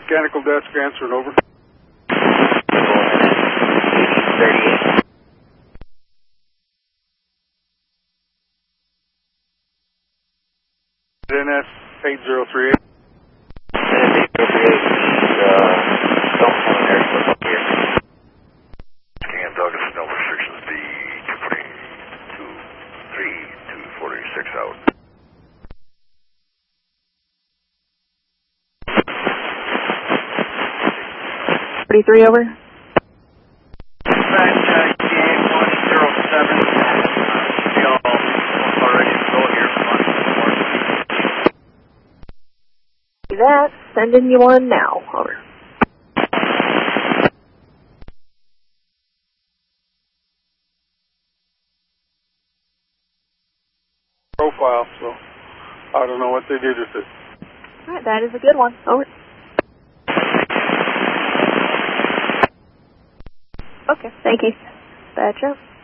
Mechanical desk answering over. 38. NS 8038. Scan Douglas, no restrictions, be 246 out. 43 over. Dispatch, GA 107. We all already go here from Do that. Sending you one now. Over. Profile, so I don't know what they did with it. Alright, that is a good one. Over. Okay, thank you. Dispatch up.